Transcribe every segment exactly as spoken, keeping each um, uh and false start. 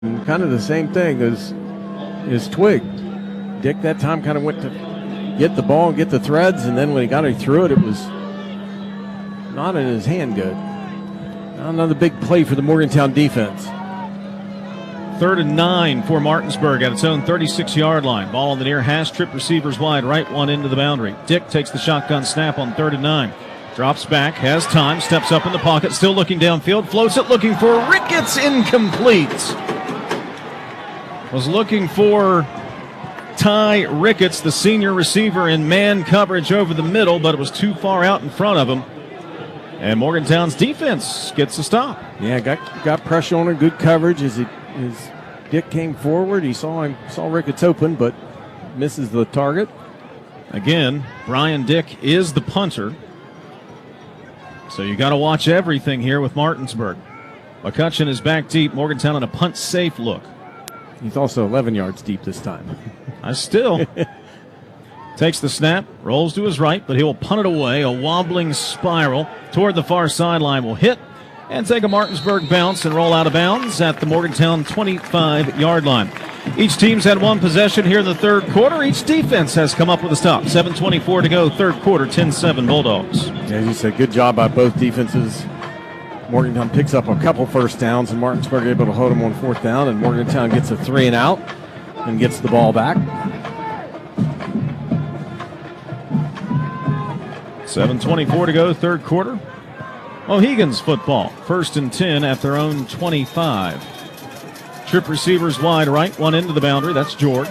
Kind of the same thing as, as Twig. Dick that time kind of went to get the ball, get the threads, and then when he got it through it, it was not in his hand good. Another big play for the Morgantown defense. Third and nine for Martinsburg at its own thirty-six-yard line. Ball in the near hash, trip receivers wide, right one into the boundary. Dick takes the shotgun snap on third and nine. Drops back, has time, steps up in the pocket, still looking downfield, floats it, looking for Ricketts, incomplete. Was looking for Ty Ricketts, the senior receiver, in man coverage over the middle, but it was too far out in front of him. And Morgantown's defense gets a stop. Yeah, got got pressure on him, good coverage as, he, as Dick came forward. He saw him, saw Ricketts open, but misses the target. Again, Brian Dick is the punter. So you got to watch everything here with Martinsburg. McCutcheon is back deep. Morgantown on a punt safe look. He's also eleven yards deep this time. I still. Takes the snap, rolls to his right, but he will punt it away. A wobbling spiral toward the far sideline will hit and take a Martinsburg bounce and roll out of bounds at the Morgantown twenty-five-yard line. Each team's had one possession here in the third quarter. Each defense has come up with a stop. seven twenty-four to go, third quarter, ten seven Bulldogs. Yeah, as you said, good job by both defenses. Morgantown picks up a couple first downs, and Martinsburg able to hold them on fourth down, and Morgantown gets a three and out and gets the ball back. seven twenty-four to go, third quarter. Mohegan's football, first and ten at their own twenty-five. Trip receivers wide right, one into the boundary. That's George.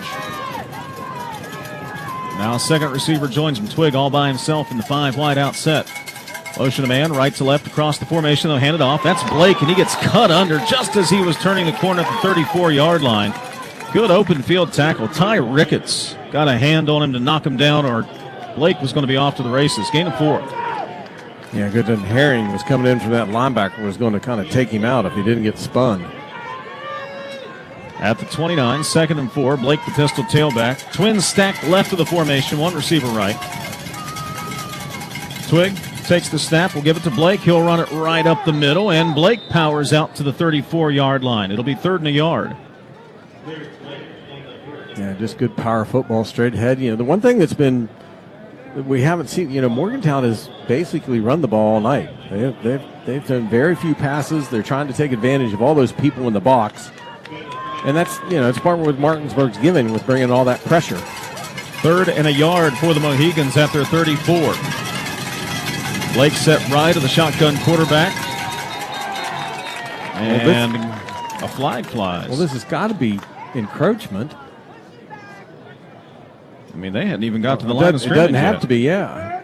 Now second receiver joins him. Twig all by himself in the five wide out set. Motion a man right to left across the formation. They'll hand it off. That's Blake, and he gets cut under just as he was turning the corner at the thirty-four-yard line. Good open field tackle. Ty Ricketts got a hand on him to knock him down, or Blake was going to be off to the races. Gain of four. Yeah, good. And Herring was coming in from that linebacker, was going to kind of take him out if he didn't get spun. At the twenty-nine, second and four, Blake the pistol tailback. Twins stacked left of the formation, one receiver right. Twig takes the snap, will give it to Blake. He'll run it right up the middle, and Blake powers out to the thirty-four-yard line. It'll be third and a yard. Yeah, just good power football straight ahead. You know, the one thing that's been we haven't seen, you know, Morgantown has basically run the ball all night. They've, they've, they've done very few passes. They're trying to take advantage of all those people in the box. And that's, you know, it's part of what Martinsburg's given with bringing all that pressure. Third and a yard for the Mohegans at their thirty-four. Blake set right of the shotgun quarterback. And well, this, a flag flies. Well, this has got to be encroachment. I mean, they hadn't even got to the line of scrimmage. It doesn't have yet. to be, yeah.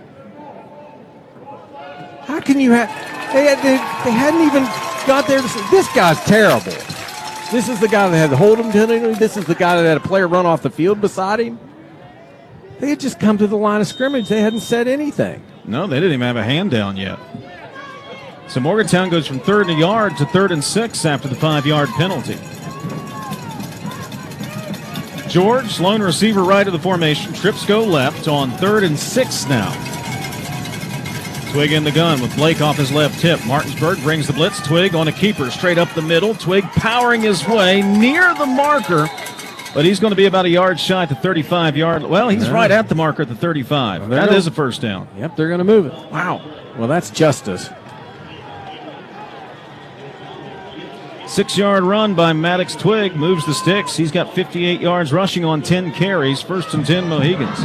How can you have... They, had, they, they hadn't even got there to say, this guy's terrible. This is the guy that had to hold him to. This is the guy that had a player run off the field beside him. They had just come to the line of scrimmage. They hadn't said anything. No, they didn't even have a hand down yet. So Morgantown goes from third and a yard to third and six after the five-yard penalty. George, lone receiver right of the formation. Trips go left on third and six now. Twig in the gun with Blake off his left hip. Martinsburg brings the blitz. Twig on a keeper straight up the middle. Twig powering his way near the marker, but he's going to be about a yard shy at the thirty-five-yard. Well, he's yeah. right at the marker at the thirty-five. Well, that gonna, is a first down. Yep, they're going to move it. Wow. Well, that's justice. Six-yard run by Maddox Twig. Moves the sticks. He's got fifty-eight yards rushing on ten carries. First and ten Mohegans.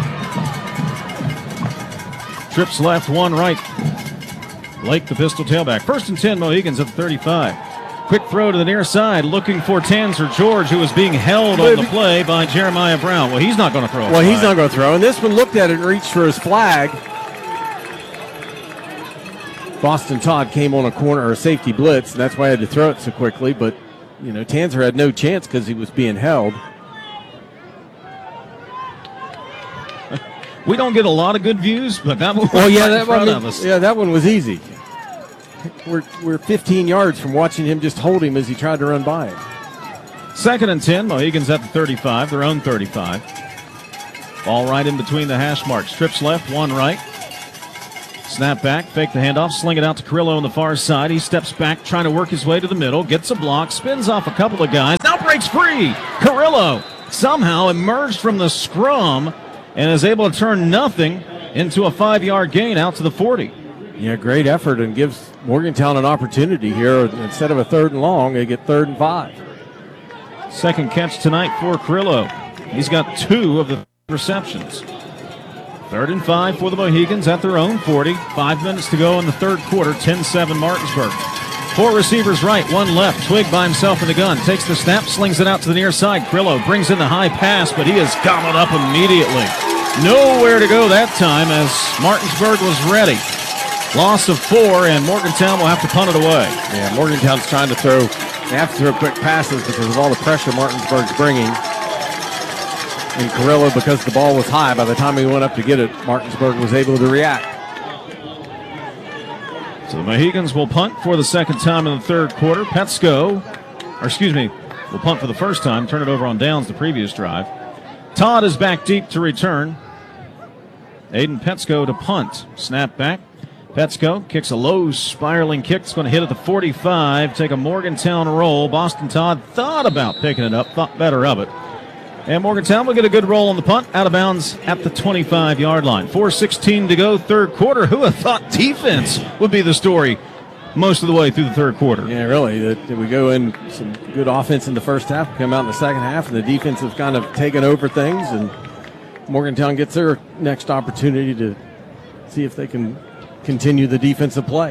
Trips left, one right. Blake the pistol tailback. First and ten Mohegans at the thirty-five. Quick throw to the near side, looking for Tanzer George, who was being held on the play by Jeremiah Brown. Well, he's not going to throw. Well, he's not going to throw. And this one looked at it and reached for his flag. Boston Todd came on a corner or a safety blitz, and that's why I had to throw it so quickly. But, you know, Tanzer had no chance because he was being held. We don't get a lot of good views, but that one was well, yeah, right that in front one, of us. Yeah, that one was easy. We're, we're fifteen yards from watching him just hold him as he tried to run by him. Second and ten, Mohegans at the thirty-five, their own thirty-five. Ball right in between the hash marks. Trips left, one right. Snap back, fake the handoff, sling it out to Carrillo on the far side. He steps back, trying to work his way to the middle, gets a block, spins off a couple of guys, now breaks free. Carrillo somehow emerged from the scrum and is able to turn nothing into a five-yard gain out to the forty. Yeah, great effort, and gives Morgantown an opportunity here. Instead of a third and long, they get third and five. Second catch tonight for Carrillo. He's got two of the receptions. Third and five for the Mohegans at their own forty. Five minutes to go in the third quarter, ten seven Martinsburg. Four receivers right, one left. Twig by himself in the gun. Takes the snap, slings it out to the near side. Carrillo brings in the high pass, but he is gobbled up immediately. Nowhere to go that time as Martinsburg was ready. Loss of four, and Morgantown will have to punt it away. Yeah, Morgantown's trying to throw, they have to throw quick passes because of all the pressure Martinsburg's bringing. And Carrillo, because the ball was high, by the time he went up to get it, Martinsburg was able to react. So the Mohegans will punt for the second time in the third quarter. Petsko, or excuse me, will punt for the first time, turn it over on downs the previous drive. Todd is back deep to return. Aiden Petsko to punt. Snap back. Petsko kicks a low spiraling kick. It's going to hit at the forty-five. Take a Morgantown roll. Boston Todd thought about picking it up, thought better of it. And Morgantown will get a good roll on the punt, out of bounds at the twenty-five-yard line. four sixteen to go, third quarter. Who would have thought defense would be the story most of the way through the third quarter? Yeah, really. That we go in some good offense in the first half, come out in the second half, and the defense has kind of taken over things, and Morgantown gets their next opportunity to see if they can continue the defensive play.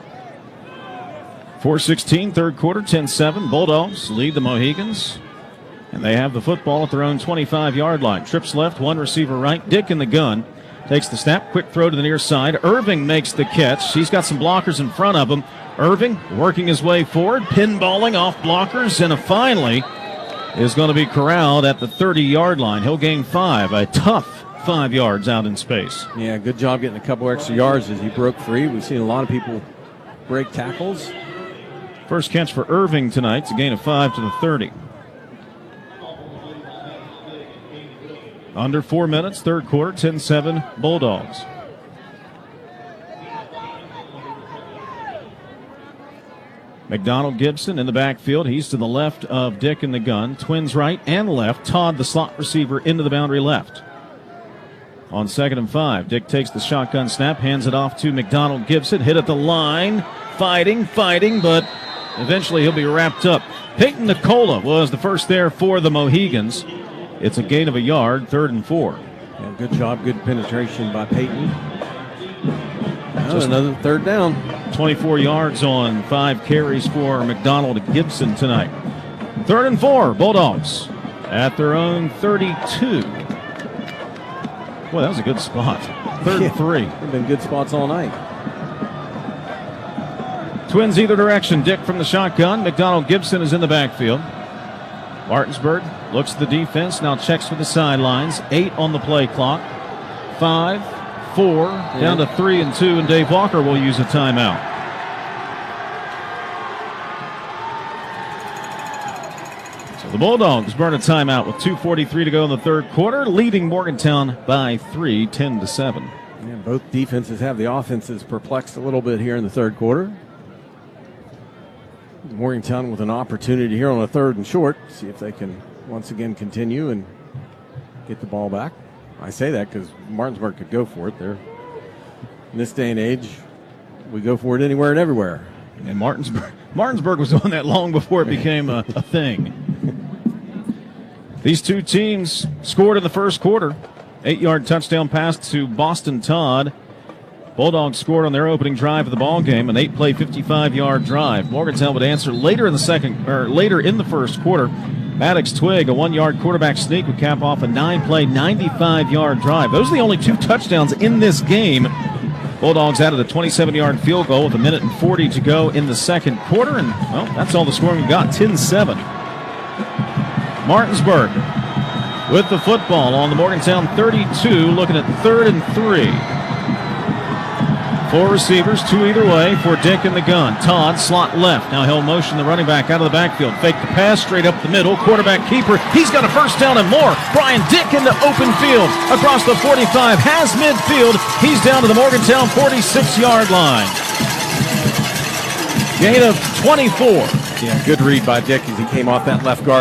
four sixteen, third quarter, ten seven. Bulldogs lead the Mohegans, and they have the football at their own twenty-five-yard line. Trips left, one receiver right. Dick in the gun. Takes the snap, quick throw to the near side. Irving makes the catch. He's got some blockers in front of him. Irving working his way forward, pinballing off blockers, and finally is going to be corralled at the thirty-yard line. He'll gain five, a tough five yards out in space. Yeah, good job getting a couple extra yards as he broke free. We've seen a lot of people break tackles. First catch for Irving tonight. It's a gain of five to the thirty. Under four minutes, third quarter, ten seven Bulldogs. McDonald Gibson in the backfield. He's to the left of Dick in the gun. Twins right and left. Todd, the slot receiver, into the boundary left. On second and five, Dick takes the shotgun snap, hands it off to McDonald Gibson. Hit at the line. Fighting, fighting, but eventually he'll be wrapped up. Peyton Nicola was the first there for the Mohegans. It's a gain of a yard, third and four. Yeah, good job, good penetration by Peyton. Just another third down. twenty-four yards on five carries for McDonald Gibson tonight. Third and four, Bulldogs at their own thirty-two. Boy, that was a good spot. Third yeah, and three. They've been good spots all night. Twins either direction. Dick from the shotgun. McDonald Gibson is in the backfield. Martinsburg looks at the defense, now checks with the sidelines. Eight on the play clock. Five, four, yeah. Down to three and two, and Dave Walker will use a timeout. So the Bulldogs burn a timeout with two forty-three to go in the third quarter, leading Morgantown by three, ten to seven. Yeah, both defenses have the offenses perplexed a little bit here in the third quarter. Morgantown with an opportunity here on a third and short. See if they can once again continue and get the ball back. I say that because Martinsburg could go for it. They're, in this day and age, we go for it anywhere and everywhere. And Martinsburg, Martinsburg was on that long before it became a, a thing. These two teams scored in the first quarter. Eight-yard touchdown pass to Boston Todd. Bulldogs scored on their opening drive of the ball game, an eight-play, fifty-five-yard drive. Morgantown would answer later in the second, or later in the first quarter. Maddox Twig, a one-yard quarterback sneak, would cap off a nine-play, ninety-five-yard drive. Those are the only two touchdowns in this game. Bulldogs added a twenty-seven-yard field goal with a minute and forty to go in the second quarter, and well, that's all the scoring we got. ten seven. Martinsburg with the football on the Morgantown thirty-two, looking at third and three. Four receivers, two either way for Dick in the gun. Todd, slot left. Now he'll motion the running back out of the backfield. Fake the pass straight up the middle. Quarterback keeper. He's got a first down and more. Brian Dick in the open field. Across the forty-five. Has midfield. He's down to the Morgantown forty-six-yard line. Gain of twenty-four. Yeah, good read by Dick as he came off that left guard.